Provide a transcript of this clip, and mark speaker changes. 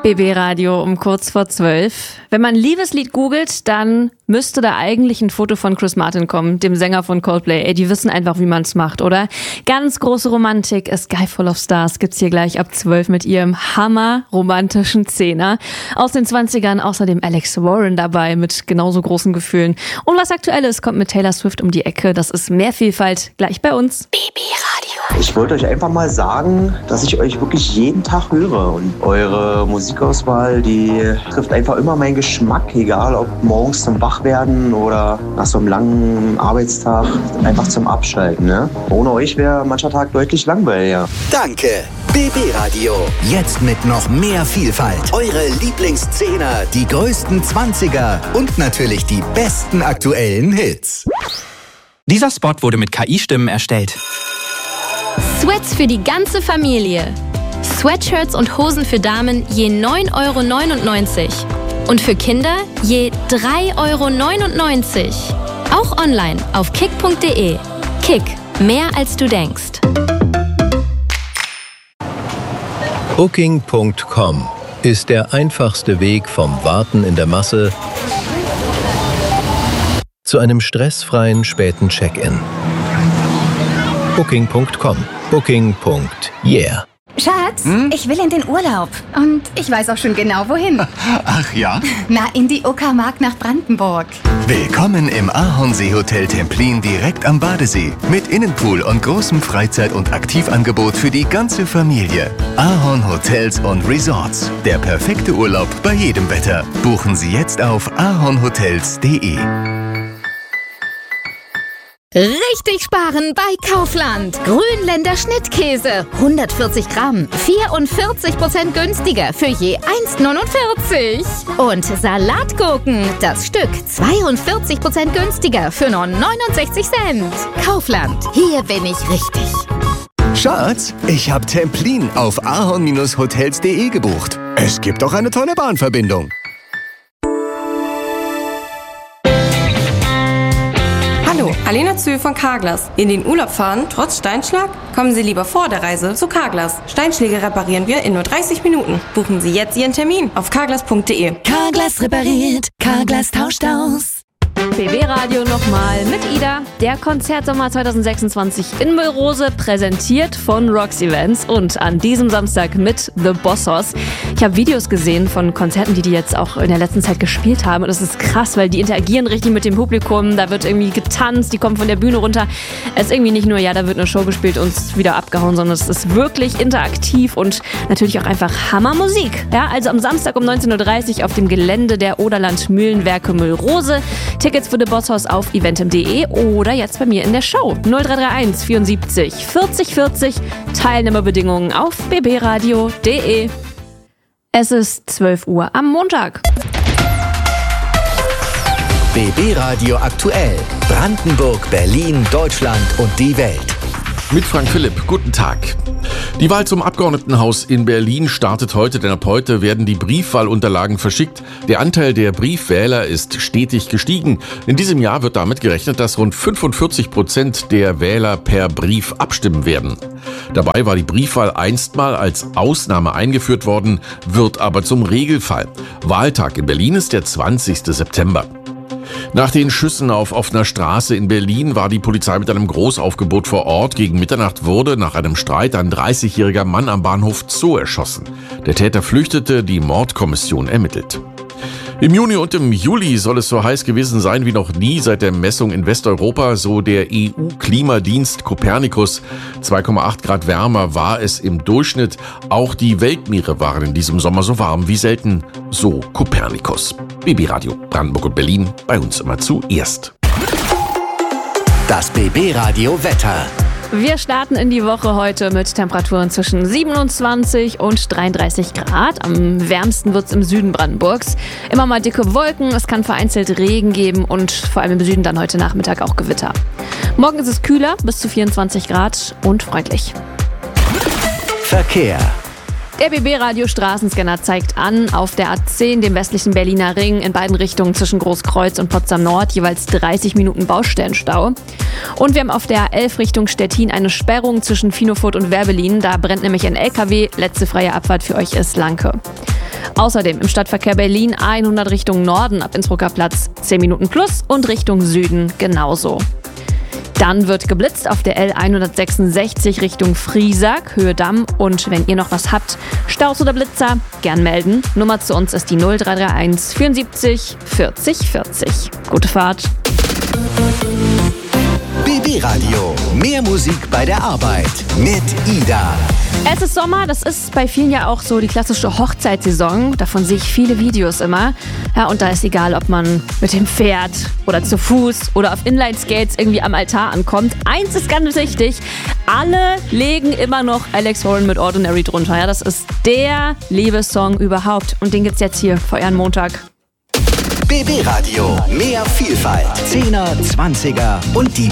Speaker 1: BB Radio um kurz vor 12. Wenn man Liebeslied googelt, dann müsste da eigentlich ein Foto von Chris Martin kommen, dem Sänger von Coldplay. Ey, die wissen einfach, wie man's macht, oder? Ganz große Romantik, A Sky Full of Stars gibt's hier gleich ab 12 mit ihrem hammer-romantischen Zehner. Aus den 20ern außerdem Alex Warren dabei mit genauso großen Gefühlen. Und was Aktuelles kommt mit Taylor Swift um die Ecke. Das ist mehr Vielfalt gleich bei uns. BB Radio.
Speaker 2: Ich wollte euch einfach mal sagen, dass ich euch wirklich jeden Tag höre und eure Musikauswahl, die trifft einfach immer meinen Geschmack, egal ob morgens zum Wachwerden oder nach so einem langen Arbeitstag einfach zum Abschalten. Ne? Ohne euch wäre mancher Tag deutlich langweiliger.
Speaker 3: Danke, BB Radio. Jetzt mit noch mehr Vielfalt. Eure Lieblingszehner, die größten 20er und natürlich die besten aktuellen Hits.
Speaker 4: Dieser Spot wurde mit KI-Stimmen erstellt.
Speaker 5: Sweats für die ganze Familie. Sweatshirts und Hosen für Damen je 9,99 €. Und für Kinder je 3,99 €. Auch online auf kick.de. Kick, mehr als du denkst.
Speaker 6: Booking.com ist der einfachste Weg vom Warten in der Masse zu einem stressfreien späten Check-in. Booking.com. Booking.yeah.
Speaker 7: Schatz, ich will in den Urlaub. Und ich weiß auch schon genau, wohin.
Speaker 8: Ach ja?
Speaker 7: Na, in die Uckermark nach Brandenburg.
Speaker 8: Willkommen im Ahornsee-Hotel Templin direkt am Badesee. Mit Innenpool und großem Freizeit- und Aktivangebot für die ganze Familie. Ahorn Hotels und Resorts. Der perfekte Urlaub bei jedem Wetter. Buchen Sie jetzt auf ahornhotels.de.
Speaker 7: Richtig sparen bei Kaufland. Grünländer Schnittkäse. 140 Gramm. 44% günstiger für je 1,49. Und Salatgurken. Das Stück 42% günstiger für nur 69 Cent. Kaufland. Hier bin ich richtig.
Speaker 8: Schatz, ich habe Templin auf ahorn-hotels.de gebucht. Es gibt auch eine tolle Bahnverbindung.
Speaker 9: Hallo, Alena Zöhl von Carglass. In den Urlaub fahren, trotz Steinschlag? Kommen Sie lieber vor der Reise zu Carglass. Steinschläge reparieren wir in nur 30 Minuten. Buchen Sie jetzt Ihren Termin auf carglass.de.
Speaker 7: Carglass repariert. Carglass tauscht aus.
Speaker 1: BB Radio nochmal mit Ida. Der Konzertsommer 2026 in Müllrose, präsentiert von Rox Events und an diesem Samstag mit The Bossos. Ich habe Videos gesehen von Konzerten, die jetzt auch in der letzten Zeit gespielt haben. Und das ist krass, weil die interagieren richtig mit dem Publikum. Da wird irgendwie getanzt, die kommen von der Bühne runter. Es ist irgendwie nicht nur, ja, da wird eine Show gespielt und wieder abgehauen, sondern es ist wirklich interaktiv und natürlich auch einfach Hammermusik. Ja, also am Samstag um 19:30 Uhr auf dem Gelände der Oderland Mühlenwerke Müllrose. Tickets für The Bossos auf eventim.de oder jetzt bei mir in der Show. 0331 74 40 40. Teilnehmerbedingungen auf bbradio.de. Es ist 12 Uhr am Montag.
Speaker 3: BB Radio aktuell. Brandenburg, Berlin, Deutschland und die Welt.
Speaker 10: Mit Frank Philipp, guten Tag. Die Wahl zum Abgeordnetenhaus in Berlin startet heute, denn ab heute werden die Briefwahlunterlagen verschickt. Der Anteil der Briefwähler ist stetig gestiegen. In diesem Jahr wird damit gerechnet, dass rund 45% der Wähler per Brief abstimmen werden. Dabei war die Briefwahl einstmal als Ausnahme eingeführt worden, wird aber zum Regelfall. Wahltag in Berlin ist der 20. September. Nach den Schüssen auf offener Straße in Berlin war die Polizei mit einem Großaufgebot vor Ort. Gegen Mitternacht wurde nach einem Streit ein 30-jähriger Mann am Bahnhof Zoo erschossen. Der Täter flüchtete, die Mordkommission ermittelt. Im Juni und im Juli soll es so heiß gewesen sein wie noch nie seit der Messung in Westeuropa, so der EU-Klimadienst Copernicus. 2,8 Grad wärmer war es im Durchschnitt. Auch die Weltmeere waren in diesem Sommer so warm wie selten, so Copernicus. BB Radio Brandenburg und Berlin, bei uns immer zuerst.
Speaker 3: Das BB Radio Wetter.
Speaker 1: Wir starten in die Woche heute mit Temperaturen zwischen 27 und 33 Grad. Am wärmsten wird es im Süden Brandenburgs. Immer mal dicke Wolken, es kann vereinzelt Regen geben und vor allem im Süden dann heute Nachmittag auch Gewitter. Morgen ist es kühler, bis zu 24 Grad und freundlich.
Speaker 3: Verkehr.
Speaker 1: Der BB-Radio-Straßenscanner zeigt an, auf der A10, dem westlichen Berliner Ring, in beiden Richtungen zwischen Großkreuz und Potsdam Nord jeweils 30 Minuten Baustellenstau. Und wir haben auf der A11 Richtung Stettin eine Sperrung zwischen Finofurt und Werbelin. Da brennt nämlich ein LKW. Letzte freie Abfahrt für euch ist Lanke. Außerdem im Stadtverkehr Berlin 100 Richtung Norden ab Innsbrucker Platz 10 Minuten plus und Richtung Süden genauso. Dann wird geblitzt auf der L166 Richtung Friesack, Höhe Damm. Und wenn ihr noch was habt, Staus oder Blitzer, gern melden. Nummer zu uns ist die 0331 74 40 40. Gute Fahrt.
Speaker 3: BB Radio. Mehr Musik bei der Arbeit mit Ida.
Speaker 1: Es ist Sommer, das ist bei vielen ja auch so die klassische Hochzeitssaison. Davon sehe ich viele Videos immer. Ja, und da ist egal, ob man mit dem Pferd oder zu Fuß oder auf Inline-Skates irgendwie am Altar ankommt. Eins ist ganz wichtig, alle legen immer noch Alex Warren mit Ordinary drunter. Ja, das ist der Liebessong überhaupt. Und den gibt's jetzt hier für euren Montag.
Speaker 3: BB Radio. Mehr Vielfalt. 10er, 20er und die